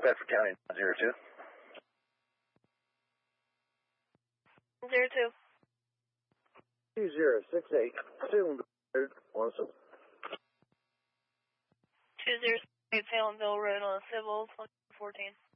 Bedford County 02. 02. 2068. Salem, Awesome. 208 Salemville Road on Civil, 14.